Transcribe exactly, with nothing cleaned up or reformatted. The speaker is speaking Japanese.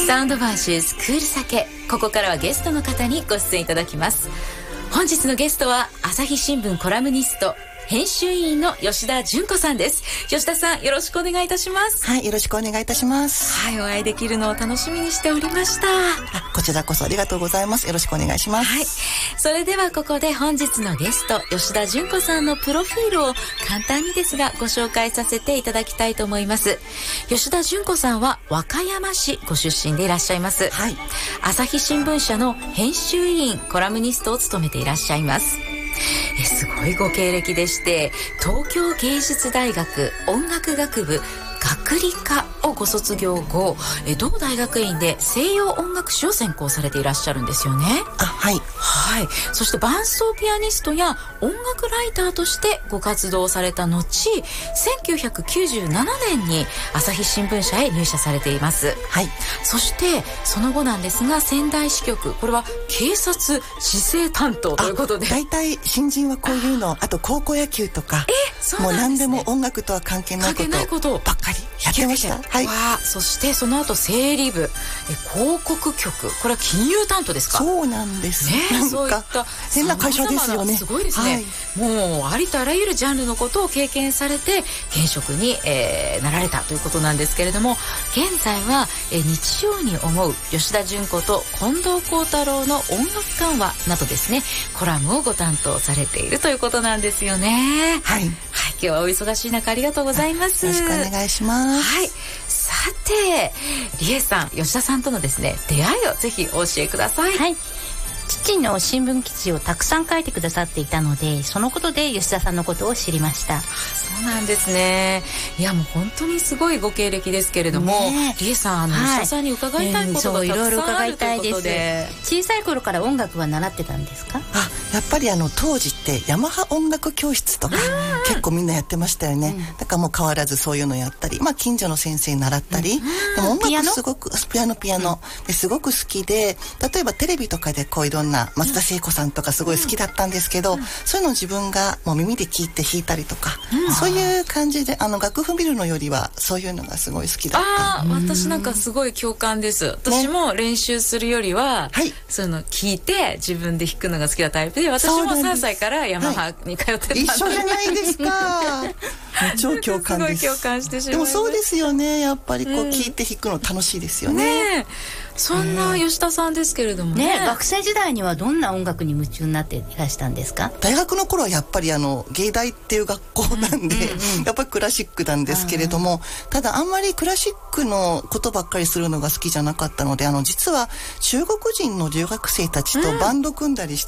サウンドバーシューズクール酒、ここからはゲストの方にご出演いただきます。本日のゲストは朝日新聞コラムニスト編集委員の吉田純子さんです。吉田さん、よろしくお願いいたします。 はい、よろしくお願いいたします。 はい、お会いできるのを楽しみにしておりました。 あ、こちらこそありがとうございます。よろしくお願いします。 はい、それではここで本日のゲスト吉田純子さんのプロフィールを簡単にですがご紹介させていただきたいと思います。吉田純子さんは和歌山市ご出身でいらっしゃいます。 はい、 朝日新聞社の編集委員コラムニストを務めていらっしゃいます。えすごいご経歴でして、東京芸術大学音楽学部学理科をご卒業後、え同大学院で西洋音楽史を専攻されていらっしゃるんですよね。 あ、はい、 はい、そして伴奏ピアニストや音楽ライターとしてご活動された後、せんきゅうひゃくきゅうじゅうななねんに朝日新聞社へ入社されています。 はい、 そしてその後なんですが、仙台支局、これは警察市政担当ということで、 大体新人はこういうの、あと高校野球とか、 えそうなんですね、 もう何でも音楽とは関係ないこと関係ないことばっかりやってました。はい、 わそしてその後整理部、え広告局、これは金融担当ですか。 そうなんですね、 なんかそういった変な会社ですよね。 すごいですね、はい、もうありとあらゆるジャンルのことを経験されて現職に、えー、なられたということなんですけれども、現在は、えー、日曜に思う吉田純子と近藤幸太郎の音楽緩和などですね、コラムをご担当されているということなんですよね。 はい、はい、 今日はお忙しい中ありがとうございます。 よろしくお願いします。 はい、さて理恵さん、吉田さんとのですね出会いをぜひお教えください。 はい、父の新聞記事をたくさん書いてくださっていたので、そのことで吉田さんのことを知りました。 そうなんですね。いやもう本当にすごいご経歴ですけれども、ね、理恵さん、あの、はい、吉田さんに伺いたいことがたくさんあるということで、 いろいろ伺いたいです。小さい頃から音楽は習ってたんですか？ あ、やっぱりあの当時ってヤマハ音楽教室とか結構みんなやってましたよね、うん、だからもう変わらずそういうのやったり、まあ近所の先生に習ったり、うん、でも音楽すごくピアノピアノ、うん、ですごく好きで、例えばテレビとかでこういろんな松田聖子さんとかすごい好きだったんですけど、うん、そういうのを自分がもう耳で聞いて弾いたりとか、うん、そういう感じで、あの楽譜見るのよりはそういうのがすごい好きだった。 あ、私なんかすごい共感です。私も練習するよりは、ね、そういうの聞いて自分で弾くのが好きなタイプで、私もさんさいからヤマハに通ってたんで、はい、 一緒じゃないですか超共感です。 すごい共感してしまいます。 でもそうですよね、やっぱりこう聞いて弾くの楽しいですよね。 ね、そんな吉田さんですけれども ね, ね、学生時代にはどんな音楽に夢中になっていらしたんですか？ 大学の頃はやっぱりあの芸大っていう学校なんで、うんうん、やっぱりクラシックなんですけれども、ただあんまりクラシックのことばっかりするのが好きじゃなかったので、あの実は中国人の留学生たちとバンド組んだりして